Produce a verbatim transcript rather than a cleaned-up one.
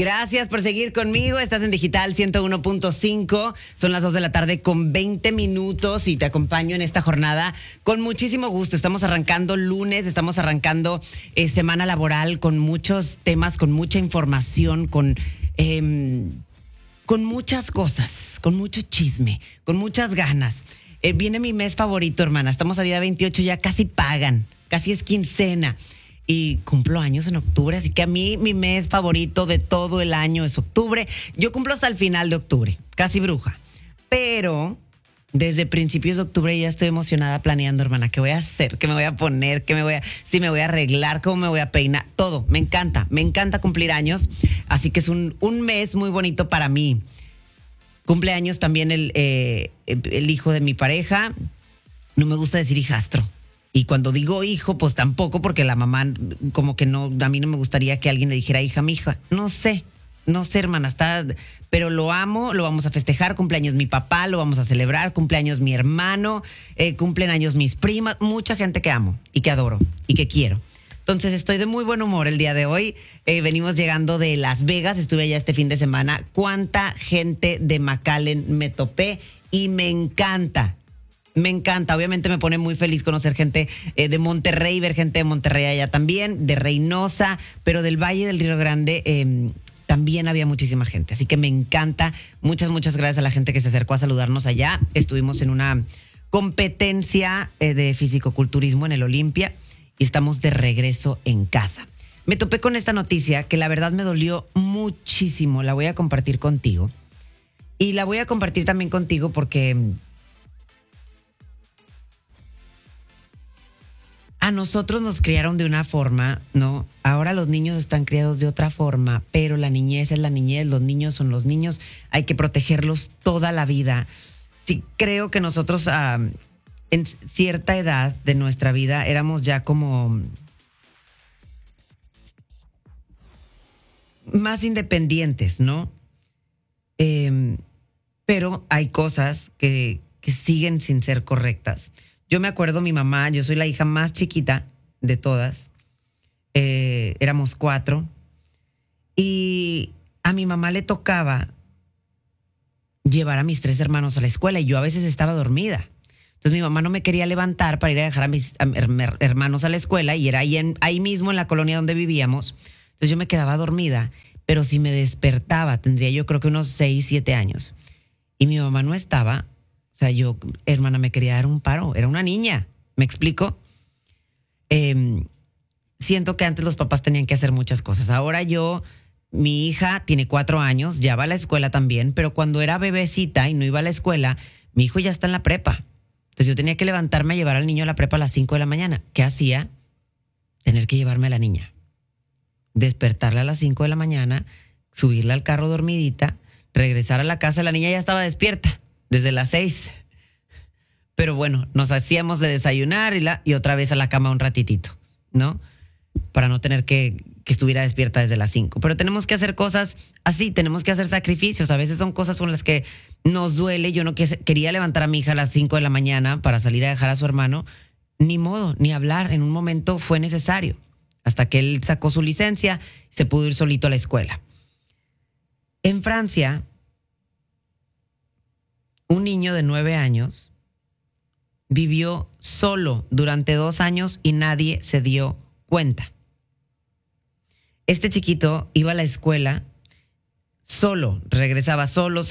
Gracias por seguir conmigo. Estás en Digital ciento uno punto cinco. Son las dos de la tarde con veinte minutos y te acompaño en esta jornada con muchísimo gusto. Estamos arrancando lunes, estamos arrancando eh, semana laboral con muchos temas, con mucha información, con, eh, con muchas cosas, con mucho chisme, con muchas ganas. Eh, viene mi mes favorito, hermana. Estamos a día veintiocho, ya casi pagan, casi es quincena. Y cumplo años en octubre, así que a mí mi mes favorito de todo el año es octubre. Yo cumplo hasta el final de octubre, casi bruja. Pero desde principios de octubre ya estoy emocionada planeando, hermana, qué voy a hacer, qué me voy a poner, qué me voy a, si me voy a arreglar, cómo me voy a peinar, todo. Me encanta, me encanta cumplir años, así que es un, un mes muy bonito para mí. Cumpleaños también el, eh, el hijo de mi pareja. No me gusta decir hijastro. Y cuando digo hijo, pues tampoco, porque la mamá, como que no, a mí no me gustaría que alguien le dijera hija, mi hija. No sé, no sé, hermana, está, pero lo amo, lo vamos a festejar. Cumpleaños mi papá, lo vamos a celebrar. Cumpleaños mi hermano, eh, cumplen años mis primas, mucha gente que amo y que adoro y que quiero. Entonces estoy de muy buen humor el día de hoy. Eh, venimos llegando de Las Vegas, estuve allá este fin de semana. Cuánta gente de McAllen me topé y me encanta. Me encanta, obviamente me pone muy feliz conocer gente eh, de Monterrey, ver gente de Monterrey allá también, de Reynosa, pero del Valle del Río Grande eh, también había muchísima gente. Así que me encanta. Muchas, muchas gracias a la gente que se acercó a saludarnos allá. Estuvimos en una competencia eh, de fisicoculturismo en el Olimpia y estamos de regreso en casa. Me topé con esta noticia que la verdad me dolió muchísimo. La voy a compartir contigo. Y la voy a compartir también contigo porque a nosotros nos criaron de una forma, ¿no? Ahora los niños están criados de otra forma, pero la niñez es la niñez, los niños son los niños, hay que protegerlos toda la vida. Sí, creo que nosotros uh, en cierta edad de nuestra vida éramos ya como más independientes, ¿no? Eh, pero hay cosas que, que siguen sin ser correctas. Yo me acuerdo, mi mamá, yo soy la hija más chiquita de todas. Eh, éramos cuatro. Y a mi mamá le tocaba llevar a mis tres hermanos a la escuela y yo a veces estaba dormida. Entonces mi mamá no me quería levantar para ir a dejar a mis a, a, hermanos a la escuela y era ahí, en, ahí mismo en la colonia donde vivíamos. Entonces yo me quedaba dormida, pero si me despertaba, tendría yo creo que unos seis, siete años. Y mi mamá no estaba. O sea, yo, hermana, me quería dar un paro. Era una niña, ¿me explico? Eh, siento que antes los papás tenían que hacer muchas cosas. Ahora yo, mi hija tiene cuatro años, ya va a la escuela también, pero cuando era bebecita y no iba a la escuela, mi hijo ya está en la prepa. Entonces yo tenía que levantarme a llevar al niño a la prepa a las cinco de la mañana. ¿Qué hacía? Tener que llevarme a la niña. Despertarla a las cinco de la mañana, subirla al carro dormidita, regresar a la casa, la niña ya estaba despierta. Desde las seis. Pero bueno, nos hacíamos de desayunar y, la, y otra vez a la cama un ratitito, ¿no? Para no tener que, que estuviera despierta desde las cinco. Pero tenemos que hacer cosas así, tenemos que hacer sacrificios. A veces son cosas con las que nos duele. Yo no que, quería levantar a mi hija a las cinco de la mañana para salir a dejar a su hermano. Ni modo, ni hablar. En un momento fue necesario. Hasta que él sacó su licencia, se pudo ir solito a la escuela. En Francia, un niño de nueve años vivió solo durante dos años y nadie se dio cuenta. Este chiquito iba a la escuela solo, regresaba solo.